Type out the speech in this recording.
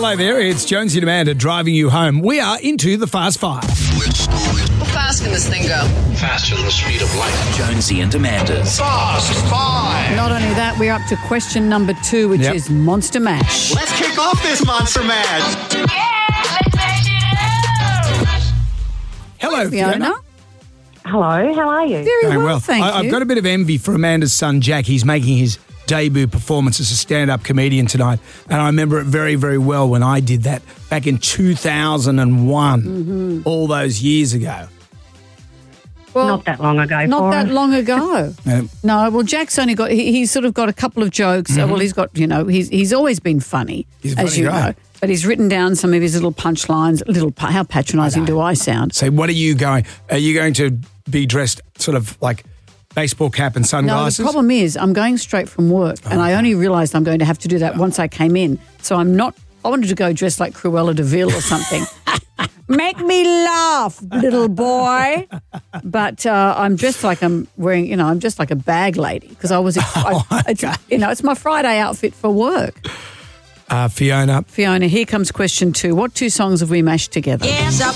Hello there, it's Jonesy and Amanda driving you home. We are into the Fast Five. How fast can this thing go? Faster than the speed of light. Jonesy and Amanda's Fast Five. Not only that, we're up to question number 2, which is Monster Mash. Let's kick off this Monster Mash. Hello, Fiona. Hello, how are you? Very Going well, thank you. I've got a bit of envy for Amanda's son, Jack. He's making his debut performance as a stand-up comedian tonight, and I remember it very, very well when I did that back in 2001, all those years ago. Well, Not that long ago. Not for that us. long ago. No, well, Jack's only got, he's sort of got a couple of jokes. Well, he's got, he's always been funny, He's a as funny you guy. know. But he's written down some of his little punchlines. How patronising do I sound? So what are you going to be dressed sort of like baseball cap and No, sunglasses? the problem is I'm going straight from work, and I only realised I'm going to have to do that once I came in. So I wanted to go dressed like Cruella de Vil or something. Make me laugh, little boy. But I'm dressed like I'm wearing, I'm just like a bag lady because it's my Friday outfit for work. Fiona. Fiona, here comes question 2. What 2 songs have we mashed together?